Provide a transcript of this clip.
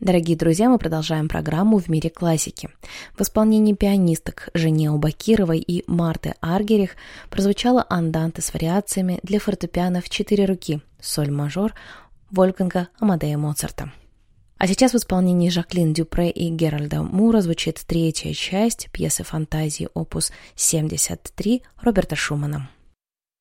Дорогие друзья, мы продолжаем программу «В мире классики». В исполнении пианисток Женео Бакировой и Марты Аргерих прозвучала анданте с вариациями для фортепиано в 4 руки, соль-мажор, Вольфганга Амадея Моцарта. А сейчас в исполнении Жаклин Дюпре и Геральда Мура звучит третья часть пьесы фантазии опус 73 Роберта Шумана.